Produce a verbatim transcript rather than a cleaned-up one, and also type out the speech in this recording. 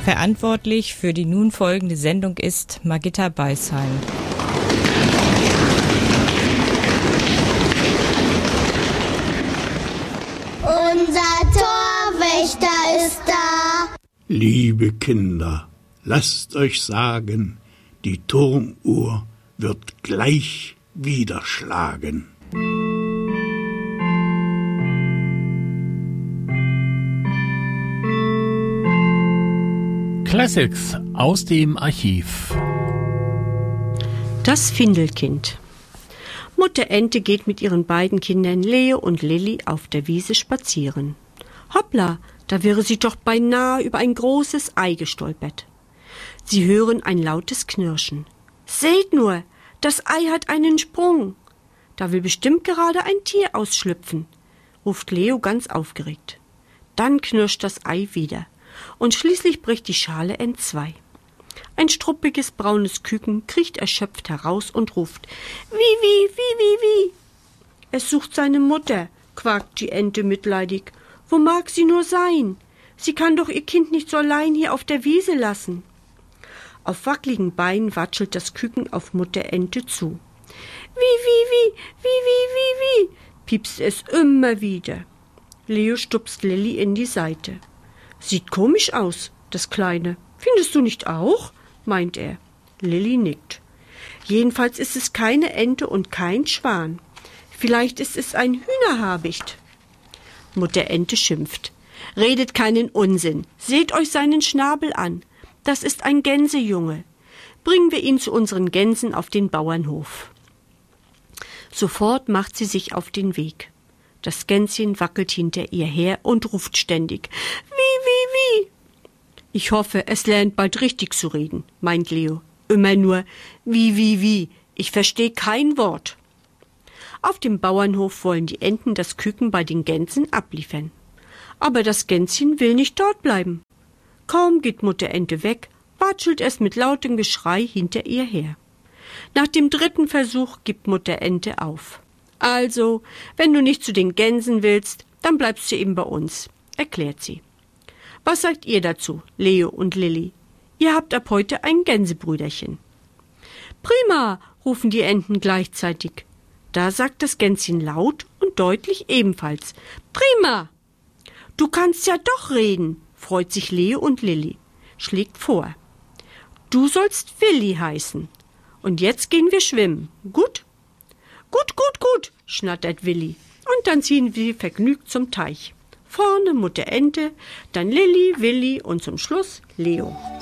Verantwortlich für die nun folgende Sendung ist Margitta Beisheim. Unser Torwächter ist da. Liebe Kinder, lasst euch sagen, die Turmuhr wird gleich wieder schlagen. Classics aus dem Archiv. Das Findelkind. Mutter Ente geht mit ihren beiden Kindern Leo und Lilli auf der Wiese spazieren. Hoppla, da wäre sie doch beinahe über ein großes Ei gestolpert. Sie hören ein lautes Knirschen. Seht nur, das Ei hat einen Sprung. Da will bestimmt gerade ein Tier ausschlüpfen, ruft Leo ganz aufgeregt. Dann knirscht das Ei wieder. Und schließlich bricht die Schale entzwei. Ein struppiges braunes Küken kriecht erschöpft heraus und ruft: Wie, wie, wie, wie, wie? Es sucht seine Mutter, quakt die Ente mitleidig. Wo mag sie nur sein? Sie kann doch ihr Kind nicht so allein hier auf der Wiese lassen. Auf wackligen Beinen watschelt das Küken auf Mutter Ente zu. Wie, wie, wie, wie, wie, wie, wie, piepst es immer wieder. Leo stupst Lilli in die Seite. Sieht komisch aus, das Kleine. Findest du nicht auch? Meint er. Lilli nickt. Jedenfalls ist es keine Ente und kein Schwan. Vielleicht ist es ein Hühnerhabicht. Mutter Ente schimpft. Redet keinen Unsinn. Seht euch seinen Schnabel an. Das ist ein Gänsejunge. Bringen wir ihn zu unseren Gänsen auf den Bauernhof. Sofort macht sie sich auf den Weg. Das Gänschen wackelt hinter ihr her und ruft ständig. Wie, wie, wie? Ich hoffe, es lernt bald richtig zu reden, meint Leo. Immer nur wie, wie, wie. Ich verstehe kein Wort. Auf dem Bauernhof wollen die Enten das Küken bei den Gänsen abliefern. Aber das Gänschen will nicht dort bleiben. Kaum geht Mutter Ente weg, watschelt es mit lautem Geschrei hinter ihr her. Nach dem dritten Versuch gibt Mutter Ente auf. Also, wenn du nicht zu den Gänsen willst, dann bleibst du eben bei uns, erklärt sie. Was sagt ihr dazu, Leo und Lilli? Ihr habt ab heute ein Gänsebrüderchen. Prima, rufen die Enten gleichzeitig. Da sagt das Gänschen laut und deutlich ebenfalls. Prima! Du kannst ja doch reden, freut sich Leo und Lilli, schlägt vor. Du sollst Willi heißen. Und jetzt gehen wir schwimmen, gut? Gut, gut, gut, schnattert Willi. Und dann ziehen sie vergnügt zum Teich. Vorne Mutter Ente, dann Lilli, Willi und zum Schluss Leo.